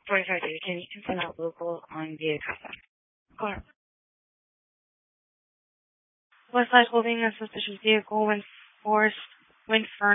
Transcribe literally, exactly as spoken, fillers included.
forty-five days. Can you confirm that local on via casa? Claro. Westside holding a suspicious vehicle when forced when furnished